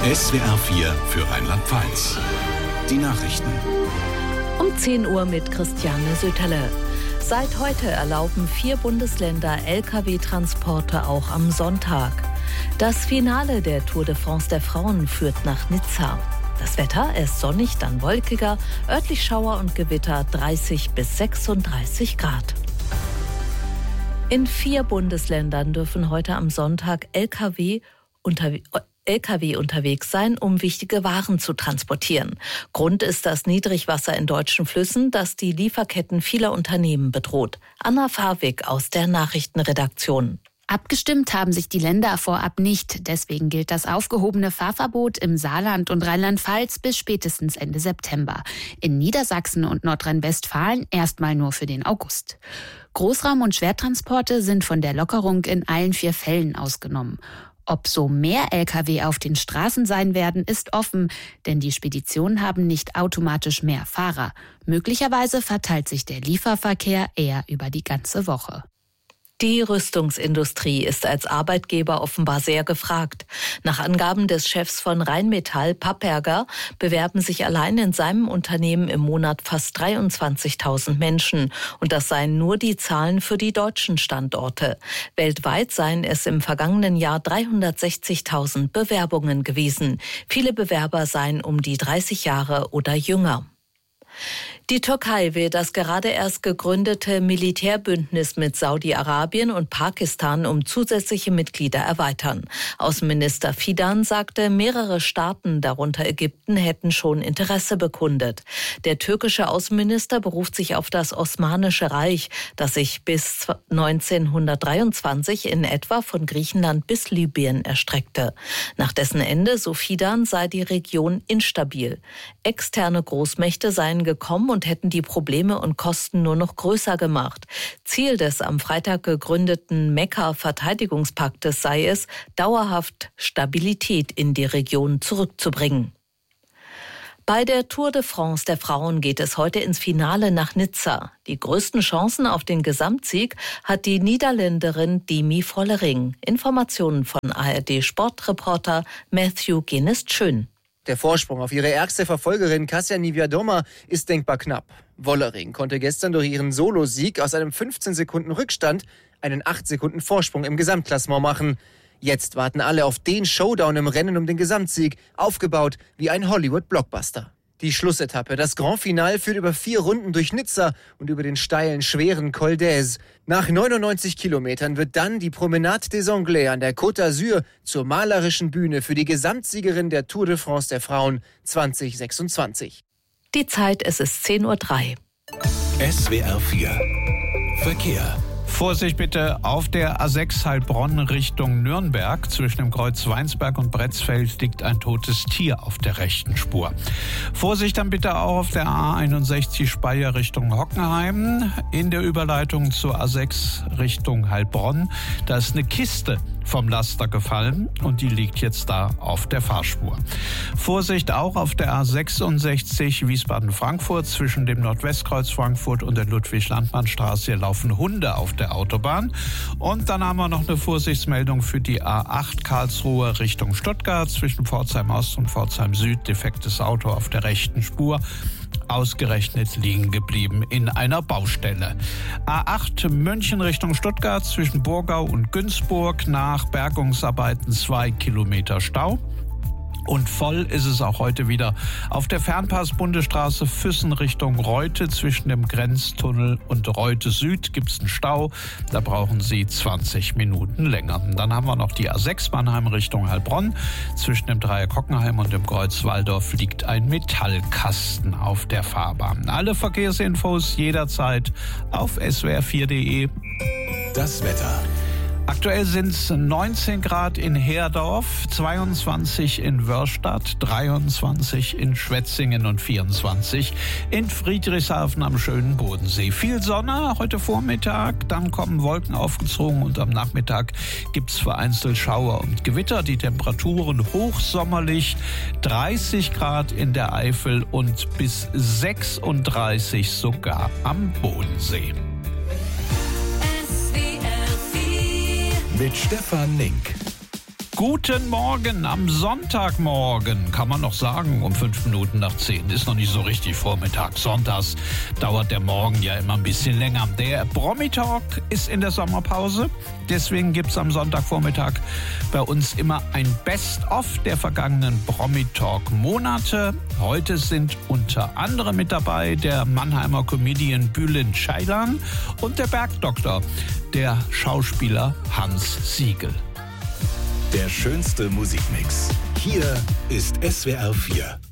SWR 4 für Rheinland-Pfalz. Die Nachrichten. Um 10 Uhr mit Christiane Söterle. Seit heute erlauben 4 Bundesländer Lkw-Transporte auch am Sonntag. Das Finale der Tour de France der Frauen führt nach Nizza. Das Wetter, erst sonnig, dann wolkiger, örtlich Schauer und Gewitter 30 bis 36 Grad. In 4 Bundesländern dürfen heute am Sonntag Lkw unterwegs sein, um wichtige Waren zu transportieren. Grund ist das Niedrigwasser in deutschen Flüssen, das die Lieferketten vieler Unternehmen bedroht. Anna Fawig aus der Nachrichtenredaktion. Abgestimmt haben sich die Länder vorab nicht. Deswegen gilt das aufgehobene Fahrverbot im Saarland und Rheinland-Pfalz bis spätestens Ende September. In Niedersachsen und Nordrhein-Westfalen erstmal nur für den August. Großraum- und Schwertransporte sind von der Lockerung in allen 4 Fällen ausgenommen. Ob so mehr Lkw auf den Straßen sein werden, ist offen, denn die Speditionen haben nicht automatisch mehr Fahrer. Möglicherweise verteilt sich der Lieferverkehr eher über die ganze Woche. Die Rüstungsindustrie ist als Arbeitgeber offenbar sehr gefragt. Nach Angaben des Chefs von Rheinmetall, Papperger, bewerben sich allein in seinem Unternehmen im Monat fast 23.000 Menschen. Und das seien nur die Zahlen für die deutschen Standorte. Weltweit seien es im vergangenen Jahr 360.000 Bewerbungen gewesen. Viele Bewerber seien um die 30 Jahre oder jünger. Die Türkei will das gerade erst gegründete Militärbündnis mit Saudi-Arabien und Pakistan um zusätzliche Mitglieder erweitern. Außenminister Fidan sagte, mehrere Staaten, darunter Ägypten, hätten schon Interesse bekundet. Der türkische Außenminister beruft sich auf das Osmanische Reich, das sich bis 1923 in etwa von Griechenland bis Libyen erstreckte. Nach dessen Ende, so Fidan, sei die Region instabil. Externe Großmächte seien gekommen und hätten die Probleme und Kosten nur noch größer gemacht. Ziel des am Freitag gegründeten Mekka-Verteidigungspaktes sei es, dauerhaft Stabilität in die Region zurückzubringen. Bei der Tour de France der Frauen geht es heute ins Finale nach Nizza. Die größten Chancen auf den Gesamtsieg hat die Niederländerin Demi Vollering. Informationen von ARD-Sportreporter Matthew Guinness-Schön. Der Vorsprung auf ihre ärgste Verfolgerin Kasia Niewiadoma ist denkbar knapp. Vollering konnte gestern durch ihren Solosieg aus einem 15 Sekunden Rückstand einen 8 Sekunden Vorsprung im Gesamtklassement machen. Jetzt warten alle auf den Showdown im Rennen um den Gesamtsieg, aufgebaut wie ein Hollywood-Blockbuster. Die Schlussetappe, das Grand Finale, führt über 4 Runden durch Nizza und über den steilen, schweren Col d'Aise. Nach 99 Kilometern wird dann die Promenade des Anglais an der Côte d'Azur zur malerischen Bühne für die Gesamtsiegerin der Tour de France der Frauen 2026. Die Zeit, es ist 10:03 Uhr. SWR 4 Verkehr. Vorsicht bitte auf der A6 Heilbronn Richtung Nürnberg. Zwischen dem Kreuz Weinsberg und Bretzfeld liegt ein totes Tier auf der rechten Spur. Vorsicht dann bitte auch auf der A61 Speyer Richtung Hockenheim. In der Überleitung zur A6 Richtung Heilbronn. Da ist eine Kiste vom Laster gefallen und die liegt jetzt da auf der Fahrspur. Vorsicht auch auf der A66 Wiesbaden-Frankfurt zwischen dem Nordwestkreuz Frankfurt und der Ludwig-Landmann-Straße. Hier laufen Hunde auf der Autobahn. Und dann haben wir noch eine Vorsichtsmeldung für die A8 Karlsruhe Richtung Stuttgart zwischen Pforzheim Ost und Pforzheim Süd. Defektes Auto auf der rechten Spur. Ausgerechnet liegen geblieben in einer Baustelle. A8 München Richtung Stuttgart zwischen Burgau und Günzburg, nach Bergungsarbeiten 2 Kilometer Stau. Und voll ist es auch heute wieder auf der Fernpass-Bundesstraße Füssen Richtung Reute. Zwischen dem Grenztunnel und Reute Süd gibt es einen Stau. Da brauchen Sie 20 Minuten länger. Und dann haben wir noch die A6 Mannheim Richtung Heilbronn. Zwischen dem Dreieck Hockenheim und dem Kreuz Walldorf liegt ein Metallkasten auf der Fahrbahn. Alle Verkehrsinfos jederzeit auf swr4.de. Das Wetter. Aktuell sind es 19 Grad in Herdorf, 22 in Wörstadt, 23 in Schwetzingen und 24 in Friedrichshafen am schönen Bodensee. Viel Sonne heute Vormittag, dann kommen Wolken aufgezogen und am Nachmittag gibt es vereinzelt Schauer und Gewitter. Die Temperaturen hochsommerlich, 30 Grad in der Eifel und bis 36 sogar am Bodensee. Mit Stefan Link. Guten Morgen am Sonntagmorgen, kann man noch sagen, um 5 Minuten nach 10. Ist noch nicht so richtig Vormittag. Sonntags dauert der Morgen ja immer ein bisschen länger. Der Promi-Talk ist in der Sommerpause. Deswegen gibt es am Sonntagvormittag bei uns immer ein Best-of der vergangenen Promi-Talk-Monate. Heute sind unter anderem mit dabei der Mannheimer Comedian Bülent Ceylan und der Bergdoktor, der Schauspieler Hans Siegel. Der schönste Musikmix. Hier ist SWR 4.